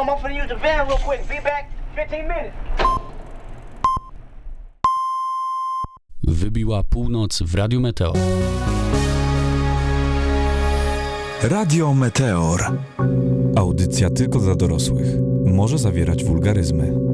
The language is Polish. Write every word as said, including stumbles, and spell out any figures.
home. I'm finna use the van real quick. Be back fifteen minutes. Wybiła północ w Radiu Meteor. Radio Meteor. Audycja tylko dla dorosłych. Może zawierać wulgaryzmy.